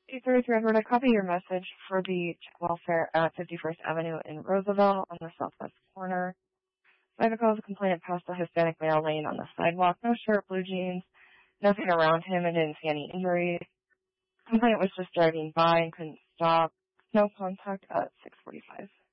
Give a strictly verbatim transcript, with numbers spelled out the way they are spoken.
eight thirty-three, Edward, I copy your message for the welfare at fifty-first Avenue in Roosevelt on the southwest corner. Five calls, a complainant passed a Hispanic male laying on the sidewalk. No shirt, blue jeans, nothing around him, and didn't see any injuries. Complainant was just driving by and couldn't stop. No contact at six forty-five.